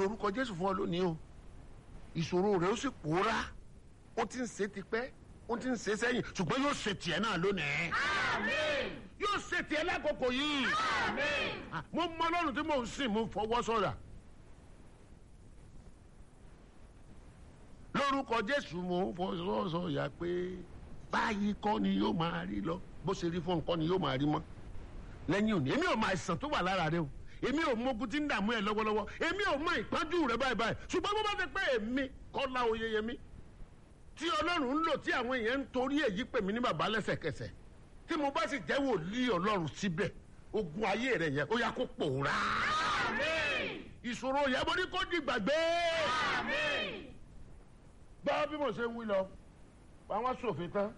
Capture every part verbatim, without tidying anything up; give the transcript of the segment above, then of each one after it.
orúkọ Jésù fún ọ lónìí o ìṣòro rẹ ó sì pòórá ó ti ń ṣe tipẹ́ ó ti ń ṣe sẹ́yìn ṣùgbọ́n yóò ṣe tiẹ̀ náà lónìí. Àmín. yóò ṣe tiẹ̀ lákòókò yìí. Àmín. mo mọ Ọlọ́run tí mò ń sìn mo fọwọ́ sọ̀rọ̀ lórúkọ Jésù mo ń fọwọ́ sọ̀yà pé báyìí kọ́ ni yóò máa rí lọ bó ṣe rí fún nǹkan ni yóò máa rí mọ́ lẹ́yìn òní èmi ò mọ àìsàn tó wà lára rẹ o èmi ò mọ ogun tí ń dààmú ẹ lọ́wọ́lọ́wọ́ èmi ò mọ ìpọ́njú rẹ báyìí báyìí ṣùgbọ́n bó bá ti pẹ́ èmi Kọ́lá Oyèyẹmí tí Ọlọ́run ń lò tí àwọn èèyàn ń torí èyí pè mí ní bàbá lẹ́sẹ̀kẹsẹ̀ tí mo bá sì jẹ́ wòlíì Ọlọ́run síbẹ̀ ogun ayé rẹ yẹn ó yá kó pòórá. Àmín. ìṣòro yẹn mo ní kó di gbàgbé. Àmín. gbọ́ bí mo ṣe ń wí lọ àwọn ṣòfin tán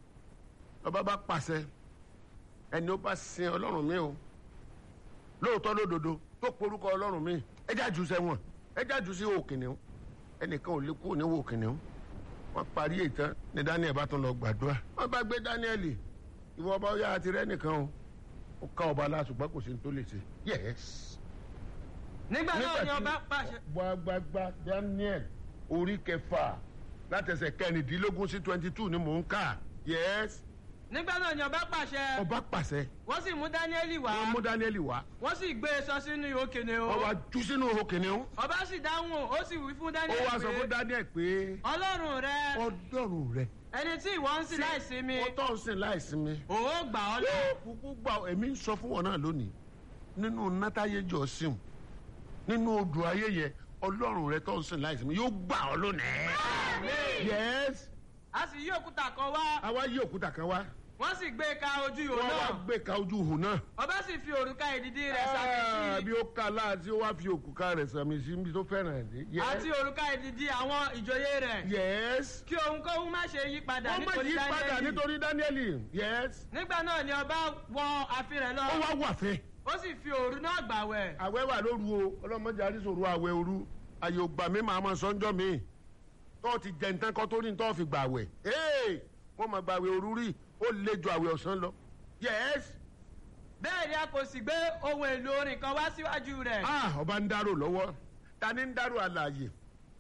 lọ́ba bá pàṣẹ ẹni ó bá sin Ọlọ́run mi o lóòótọ́ lódodo tó porúkọ Ọlọ́run mi ẹ já jù sẹ́wọ̀n ẹ já jù sí òkìnnìún ẹnìkan ò lè kú ní òkìnnìún wọ́n parí ìtàn ní Daniel bá tún lọ gbàdúrà wọ́n bá gbé Daniel ìwọ ọba ọyá àti rẹ nìkan o ó ká ọba aláṣùgbọ́n kò sí ní tó lè ṣe yes. nígbà náà ni ọba pàṣẹ. gbàgbàgbà Daniel orí kẹfà látẹsẹ̀ kẹrìndínlógún sí twenty two ni mò ń kà yes. nígbà náà ni ọba pàṣẹ. ọba pàṣẹ. wọ́n sì mú Dáníẹ́lì wá. wọ́n mú Dáníẹ́lì wá. wọ́n sì gbé e sọ sínú ihò kìnìún. wọ́n wá jù sínú ihò kìnìún. ọba sì dáhùn ó sì wí fún Dáníẹ́lì ó pé. wá sọ fún Dáníẹ́lì pé. Ọlọ́run rẹ. Ọlọ́run rẹ. ẹni tí ìwọ ń sìn láìsinmi. ó tọ́ ń sìn láìsinmi. òun ó gbà ọ́ là. kúkú gbà èmi ń sọ fún wọn náà lónìí nínú nátáyé jọ síun nínú odò ayé yẹ Ọlọ́run rẹ tọ́ ń sìn láìsinmi yóò gbà ọ́ lónìí. Àmín. yes. a sì yí òkúta kan wá. àwa yí òkúta kan wá. wọ́n sì gbé e ka ojú ihò wọ́n náà. wá gbé ka ojú ihò náà. ọba sì fi òrùka ìdìdí rẹ̀ sàmì sí. bí ó ka láti ó wá fi òkúta rẹ̀ sàmì sí ibi tó fẹ́ràn ẹ̀ dé. Yes. àti òrùka ìdìdí àwọn ìjòyè rẹ̀. yes. kí ohunkóhun má ṣe yí padà wọ́n má nítorí yí padà Dáníẹ́lì. nítorí Dáníẹ́lì. yes. nígbà náà ni ọba wọ ààfin rẹ̀ lọ. ó wá wà fẹ́. ó sì fi òru náà gbàwẹ̀. àwẹ̀ wà lóru o ọlọ́mọdé àrísòro àwẹ̀ òru àyè ògbà mi máa ma sọ́njọ́ mi tó ti jẹ nǹkan kan tó ní tó fi gbàwẹ̀ ee wọ́n máa gbàwẹ̀ òru rí ó lé ju àwẹ̀ ọ̀sán lọ. yes. bẹ́ẹ̀ ni a kò sì gbé ohun èlò orin kan wá síwájú rẹ̀. ah ọba ń dárò lọ́wọ́ ta ni ń dárò àlàyé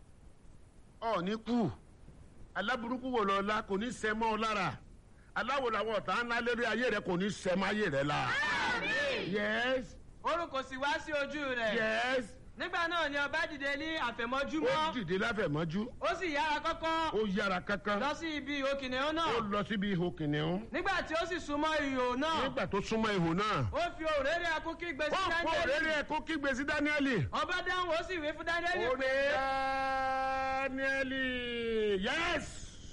ọ̀ọ́ni kú aláburúkú wò lọ́la kò ní sẹ́ mọ́ ọ lára aláwo làwọn ọ̀tá ńlá lérí ayé rẹ kò ní sẹ́ mọ́ ayé rẹ la. Àmín. yes. orun kò sì wá sí ojú rẹ̀. yes. nígbà náà ni ọba dìde ní àfẹ̀mọ́júmọ́. ó dìde láfẹ̀mọ́jú ó sì yára kọ́kọ́ ó yára kankan lọ sí ibi ihò kìnìún náà. ó lọ síbi ihò kìnìún nígbà tí ó sì súnmọ́ ihò náà. nígbà tó súnmọ́ ihò náà ó fi òréré ẹkún kígbe sí ó fọ Dáníẹ́lì. òréré ẹkún kígbe sí Dáníẹ́lì. ọba dáhùn ó sì wí fún Dáníẹ́lì ó ní pé. Dáníẹ́lì yes.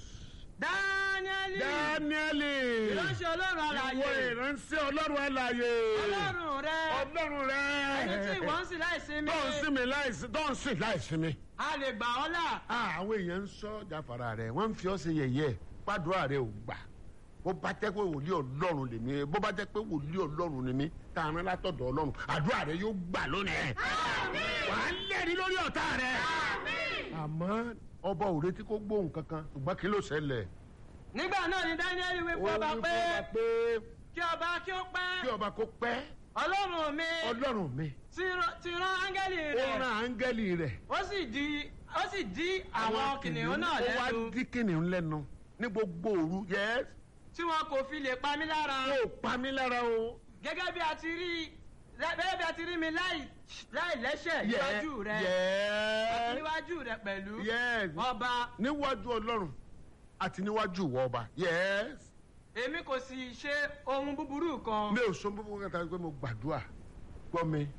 Dáníẹ́lì. Dáníẹ́lì ìránṣẹ́ Ọlọ́run alààyè. ìwọ ìránṣẹ́ Ọlọ́run alààyè. Ọlọ́run rẹ. Ọlọ́run rẹ. ẹni tí ìwọ ń sìn láìsinmi. tó ń sìn mí láìsí tó ń sìn láìsinmi. a lè gbà ọ́ là. àwọn èèyàn ń sọ jàfàrà rẹ wọ́n ń fi ọ́ ṣe yẹ̀yẹ́ pàdúrà rẹ ò gbà bó bá jẹ́ pé wòlíì Ọlọ́run lèmi bó bá jẹ́ pé wòlíì Ọlọ́run ni mí tá a rán látọ̀dọ̀ Ọlọ́run àdúrà rẹ yóò gbà lónìí. Àmín. wàá lẹ́rìí lórí ọ̀tá rẹ. Àmín. àmọ́ ọba ò retí kó gbóhùn kankan ṣùgbọ́n kí ló ṣẹlẹ̀. nígbà náà ni Dáníẹ́lì wí fún ọba pé kí ọba kí ó pẹ́. kí ọba kó pẹ́. Ọlọ́run mi Ọlọ́run mi ti rán ti rán áńgẹ́lì ó rẹ̀. rán áńgẹ́lì rẹ̀. ó sì di ó sì di àwọn kìnìún náà ó wá lẹ́nu dí kìnìún lẹ́nu ní gbogbo òru yes. tí wọn kò fi lè pa mí lára. ó pa mí lára o. gẹ́gẹ́ bí a ti rí gẹ́gẹ́ bí a ti rí mi láì láì lẹ́ṣẹ̀ níwájú rẹ̀ àti yes. níwájú rẹ̀ pẹ̀lú yes. ọba. níwájú Ọlọ́run àti níwájú ìwọ ọba yes. èmi kò sì ṣe ohun búburú kan. mi ò sọ búburú kan tàbí pé mo gbàdúrà gbọ́ mi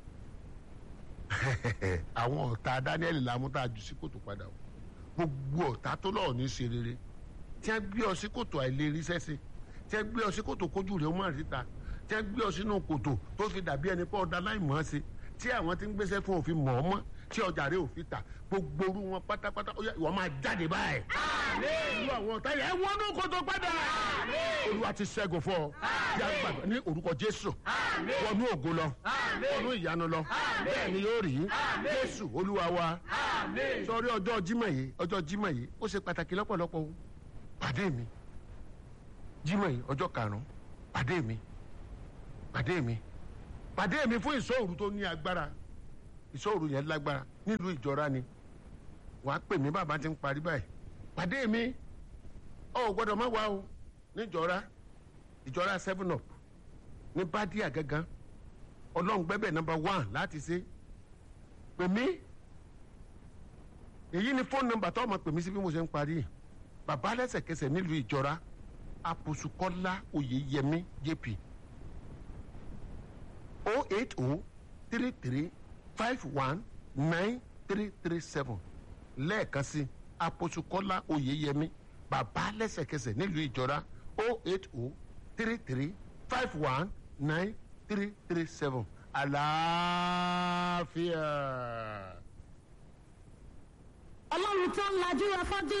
àwọn ọ̀tá Dáníẹ́lì làmú tá a jù sí kòtò padà o gbogbo ọ̀tá tó lọ́ọ̀ ní ṣe rere tí wọ́n gbé ọ sí kòtò àìlérí sẹ́sẹ́ tí wọ́n gbé ọ sí kòtò kójú rẹ̀ ó má ríta tí wọ́n gbé ọ sínú kòtò tó fi dàbí ẹni pé ọ̀dà láì mọ̀ ọ́ sí tí àwọn tí ń gbéṣẹ́ fún òfin mọ̀ ọ́ mọ́ tí ọjà rẹ̀ ò fi tà gbogbo orú wọn pátápátá ó yá ìwọ máa jáde báyìí. irú àwọn ọ̀tá yẹn wọ́n ní kòtò padà. Olúwa ti ṣẹ́gun fún ọ yá gbàgbọ́ ní orúkọ Jésù wọnú ògo lọ wọnú ìyanu lọ bẹ́ẹ̀ ni yóò rí Jésù Olúwa wa. sọrí ọjọ́ Jímọ̀ yìí ọjọ́ Jímọ̀ yìí ó ṣe pàtàkì lọ́pọ̀lọpọ̀ o pàdé mi Jímọ̀ yìí ọjọ́ karùn-ún pàdé mi pàdé mi pàdé mi fún ìṣọ́ òru tó ní agbára ìṣòro yẹn lágbára nílùú ìjọra ni wàá pè mí bàbá ti ń parí báyìí pàdé mi ọ gbọ́dọ̀ má wá o níjọra ìjọra seven up ní bádíà gángan ọlọ́run gbẹ́bẹ̀ number one láti ṣe pè mí èyí ni fóònù nọ́mbà tó ọmọ pè mí sí bí mo ṣe ń parí bàbá lẹ́sẹ̀kẹsẹ̀ nílùú ìjọra àpòsùkọ́lá oyèyẹmí jp oh eight oh three three five one nine three three seven lẹ́ẹ̀kan sí àpòsùkọ́lá oyèyẹmí bàbá lẹ́sẹ̀kẹsẹ̀ nílùú ìjọra oh eight oh three three five one nine three three seven àlàáfíà. ọlọ́run tó ń lajú afọ́jú